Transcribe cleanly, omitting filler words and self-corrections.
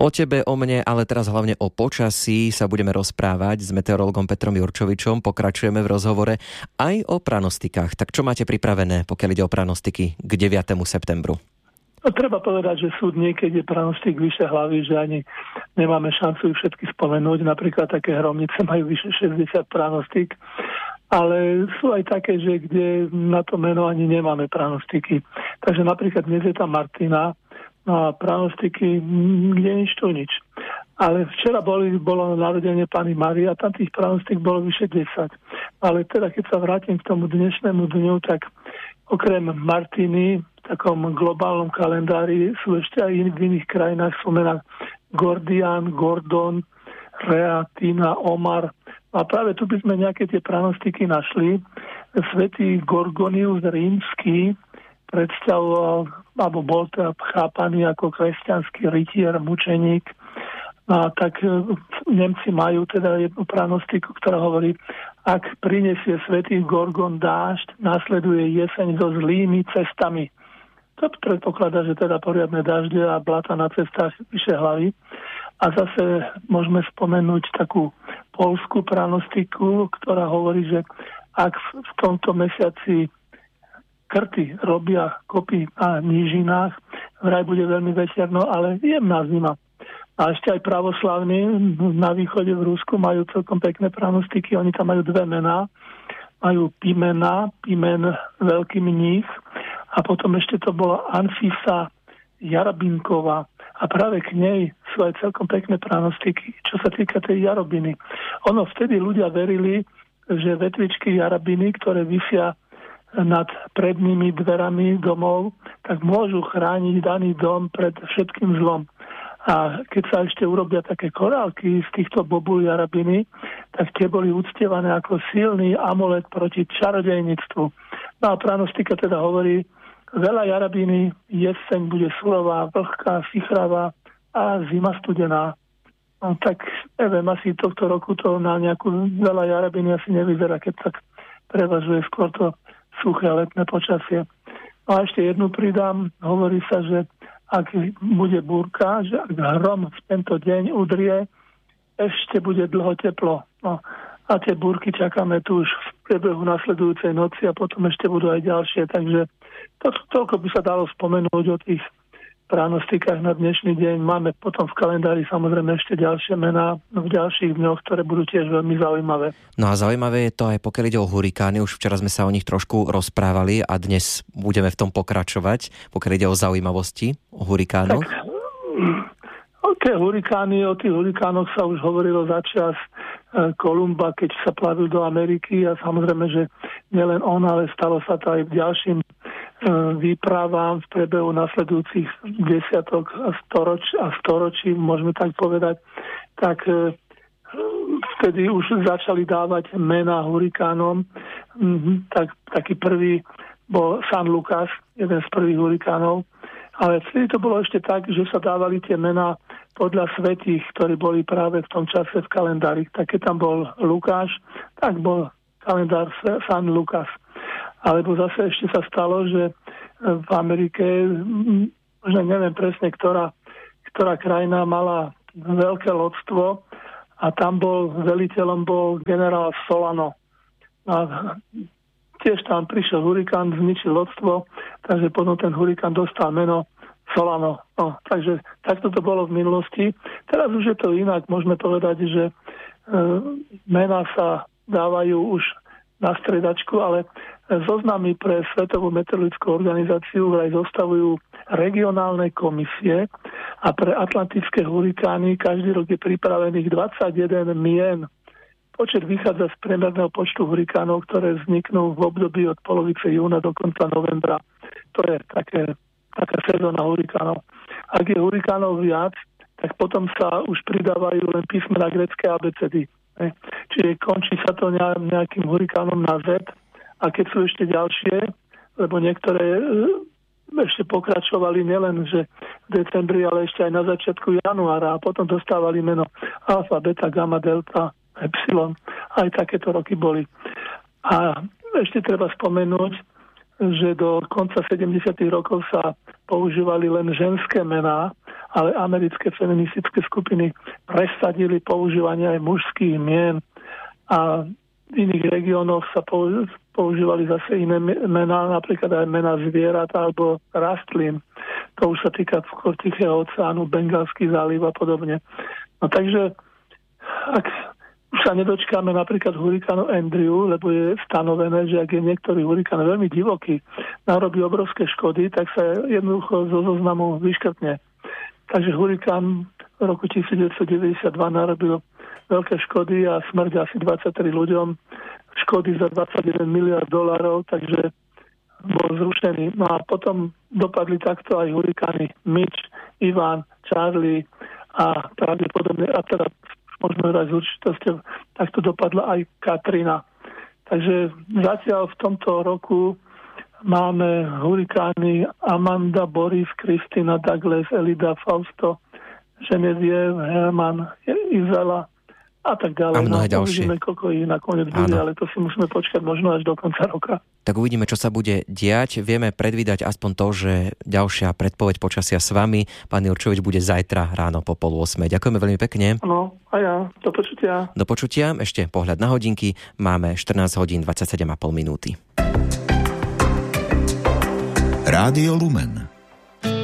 O tebe, o mne, ale teraz hlavne o počasí sa budeme rozprávať s meteorologom Petrom Jurčovičom. Pokračujeme v rozhovore aj o pranostikách. Tak čo máte pripravené, pokiaľ ide o pranostiky k 9. septembru? No, treba povedať, že sú dni, keď je pranostik vyše hlavy, že ani nemáme šancu ich všetky spomenúť. Napríklad také Hromnice majú vyše 60 pranostik, ale sú aj také, že kde na to meno ani nemáme pranostiky. Takže napríklad dnes je tam Martina, no a pranostiky kde nič. Ale včera bolo narodenie Panny Márie a tam tých pranostik bolo vyše 10. Ale teda, keď sa vrátim k tomu dnešnému dňu, tak okrem Martiny v takom globálnom kalendári sú ešte aj v iných krajinách sú mená Gordian, Gordon, Rea, Tina, Omar. A práve tu by sme nejaké tie pranostiky našli. Svätý Gorgonius Rímsky predstavoval, alebo bol teda chápaný ako kresťanský rytier, mučeník. A tak Nemci majú teda jednu pranostiku, ktorá hovorí, ak prinesie svätý Gorgon dážď, nasleduje jeseň so zlými cestami. To predpokladá, že teda poriadne dažde a blata na cestách vyše hlavy. A zase môžeme spomenúť takú poľskú pranostiku, ktorá hovorí, že ak v tomto mesiaci krty robia kopy na nížinách, vraj bude veľmi veterno, ale jemná zima. A ešte aj pravoslavní na východe v Rusku majú celkom pekné pranostiky. Oni tam majú dve mená. Majú Pimen veľký mních a potom ešte to bola Anfisa Jarabinková. A práve k nej sú aj celkom pekné pranostiky, čo sa týka tej jarobiny. Ono vtedy ľudia verili, že vetvičky jarabiny, ktoré visia nad prednými dverami domov, tak môžu chrániť daný dom pred všetkým zlom. A keď sa ešte urobia také korálky z týchto bobul jarabiny, tak tie boli uctievané ako silný amulet proti čarodejníctvu. No a pranostika teda hovorí, veľa jarabiny, jeseň bude surová, vlhká, sichravá a zima studená. No, tak neviem, asi tohto roku to na nejakú veľa jarabiny asi nevyzerá, keď tak prevažuje skôr to suché letné počasie. No a ešte jednu pridám, hovorí sa, že ak bude búrka, že ak hrom v tento deň udrie, ešte bude dlho teplo. No, a tie búrky čakáme tu už v priebehu nasledujúcej noci a potom ešte budú aj ďalšie. Takže toľko by sa dalo spomenúť o tých pranostikách na dnešný deň. Máme potom v kalendári samozrejme ešte ďalšie mená v ďalších dňoch, ktoré budú tiež veľmi zaujímavé. No a zaujímavé je to aj pokiaľ ide o hurikány. Už včera sme sa o nich trošku rozprávali a dnes budeme v tom pokračovať, pokiaľ ide o zaujímavosti o hurikánoch. O tých hurikánoch sa už hovorilo začas Kolumba, keď sa plavil do Ameriky a samozrejme, že nielen on, ale stalo sa to aj v ďalším výpravám v priebehu nasledujúcich desiatok a storočí, môžeme tak povedať, tak vtedy už začali dávať mená hurikánom. Taký prvý bol San Lucas, jeden z prvých hurikánov, ale vtedy to bolo ešte tak, že sa dávali tie mená podľa svätých, ktorí boli práve v tom čase v kalendári. Tak keď tam bol Lukáš, tak bol kalendár San Lucas. Alebo zase ešte sa stalo, že v Amerike, možno neviem presne, ktorá krajina mala veľké lodstvo a tam veliteľom bol generál Solano. A tiež tam prišiel hurikán, zničil lodstvo, takže potom ten hurikán dostal meno Solano. No, takže takto to bolo v minulosti. Teraz už je to inak. Môžeme povedať, že mená sa dávajú už na stredačku, ale zoznamy pre Svetovú meteorologickú organizáciu vraj zostavujú regionálne komisie a pre atlantické hurikány každý rok je pripravených 21 mien. Počet vychádza z priemerného počtu hurikánov, ktoré vzniknú v období od polovice júna do konca novembra. To je taká sezóna hurikánov. Ak je hurikánov viac, tak potom sa už pridávajú len písmená grécke abecedy. Čiže končí sa to nejakým hurikánom na Z a keď sú ešte ďalšie, lebo niektoré ešte pokračovali nielen, že v decembri, ale ešte aj na začiatku januára a potom dostávali meno alfa, beta, gamma, delta, epsilon. Aj takéto roky boli. A ešte treba spomenúť, že do konca 70. rokov sa používali len ženské mená ale americké feministické skupiny presadili používanie aj mužských mien a v iných regiónoch sa používali zase iné mená, napríklad aj mená zvierat alebo rastlín. To už sa týka skôr Tichého oceánu, Bengalský záliv a podobne. No takže, ak už sa nedočkáme napríklad hurikánu Andrew, lebo je stanovené, že ak je niektorý hurikán veľmi divoký, narobí obrovské škody, tak sa jednoducho zo zoznamu vyškrtne. Takže hurikán v roku 1992 narobil veľké škody a smrť asi 23 ľuďom, škody za $21 miliard, takže bol zrušený. No a potom dopadli takto aj hurikány Mitch, Ivan, Charlie a pravdepodobne, a teda môžeme hrať s určitosťou, takto dopadla aj Katrina. Takže zatiaľ v tomto roku máme hurikány Amanda, Boris, Kristina, Douglas, Elida, Fausto, Genevieve, Herman, Izela a tak ďalej. A mnohé ďalšie. Uvidíme, koľko ich nakoniec bude, ale to si musíme počkať možno až do konca roka. Tak uvidíme, čo sa bude diať. Vieme predvídať aspoň to, že ďalšia predpoveď počasia s vami, pán Jurčovič, bude zajtra ráno po 7:30. Ďakujeme veľmi pekne. No, a ja. Do počutia. Do počutia. Ešte pohľad na hodinky. Máme 14:27,5 minúty. Rádio Lumen.